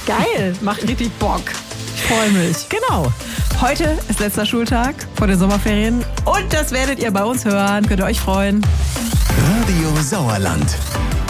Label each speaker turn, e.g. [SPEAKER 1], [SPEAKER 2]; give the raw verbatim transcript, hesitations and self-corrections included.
[SPEAKER 1] Geil, macht richtig Bock. Ich freue mich.
[SPEAKER 2] Genau. Heute ist letzter Schultag vor den Sommerferien und das werdet ihr bei uns hören. Könnt ihr euch freuen.
[SPEAKER 3] Radio Sauerland.